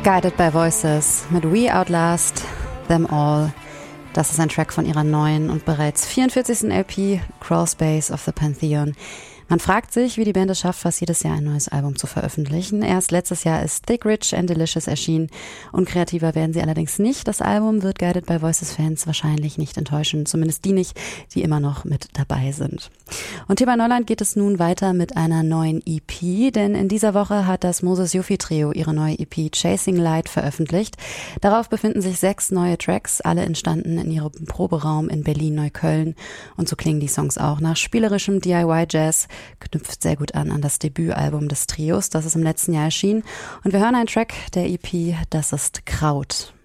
Guided by Voices mit We Outlast Them All. Das ist ein Track von ihrer neuen und bereits 44. LP Crawl Space of the Pantheon. Man fragt sich, wie die Band es schafft, fast jedes Jahr ein neues Album zu veröffentlichen. Erst letztes Jahr ist Thick, Rich and Delicious erschienen und kreativer werden sie allerdings nicht. Das Album wird Guided by Voices Fans wahrscheinlich nicht enttäuschen, zumindest die nicht, die immer noch mit dabei sind. Und hier bei Neuland geht es nun weiter mit einer neuen EP, denn in dieser Woche hat das Moses Yuffie Trio ihre neue EP Chasing Light veröffentlicht. Darauf befinden sich 6 neue Tracks, alle entstanden in ihrem Proberaum in Berlin-Neukölln. Und so klingen die Songs auch nach spielerischem DIY-Jazz, knüpft sehr gut an das Debütalbum des Trios, das ist im letzten Jahr erschienen. Und wir hören einen Track der EP, das ist Kraut.